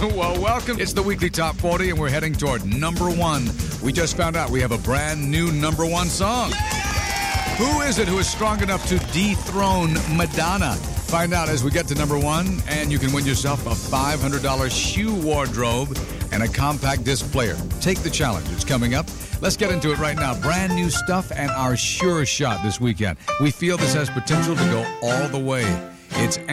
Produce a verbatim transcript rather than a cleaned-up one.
Well, welcome. It's the weekly Top forty, and we're heading toward number one. We just found out we have a brand new number one song. Yeah! Who is it who is strong enough to dethrone Madonna? Find out as we get to number one, and you can win yourself a five hundred dollars shoe wardrobe and a compact disc player. Take the challenge. It's coming up. Let's get into it right now. Brand new stuff and our sure shot this weekend. We feel this has potential to go all the way. It's